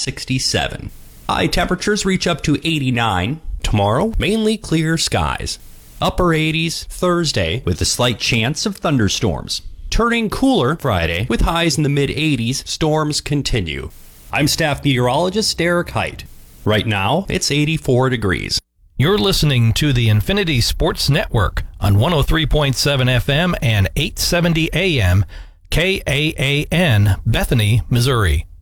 67. High temperatures reach up to 89. Tomorrow, mainly clear skies. Upper 80s Thursday with a slight chance of thunderstorms. Turning cooler Friday with highs in the mid-80s. Storms continue. I'm staff meteorologist Derek Height. Right now, it's 84 degrees. You're listening to the Infinity Sports Network on 103.7 FM and 870 AM, KAAN, Bethany, Missouri.